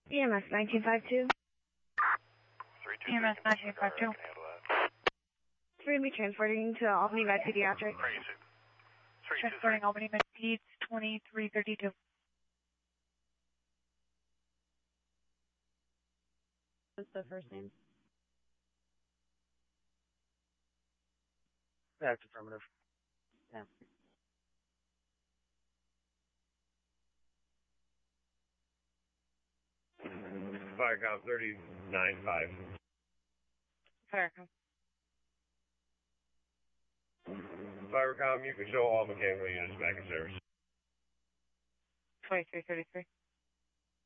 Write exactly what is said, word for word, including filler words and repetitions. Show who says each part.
Speaker 1: E M S nineteen fifty-two.
Speaker 2: E M S nineteen fifty-two.
Speaker 1: We're going to be transporting to Albany Med Pediatrics.
Speaker 2: Transporting Albany Med Peds twenty-three thirty-two.
Speaker 1: What's the first name?
Speaker 3: That's affirmative. Yeah.
Speaker 4: Firecom thirty-nine five.
Speaker 2: Firecom.
Speaker 4: Firecom, you can show all mechanical units back in service.
Speaker 2: twenty-three thirty-three.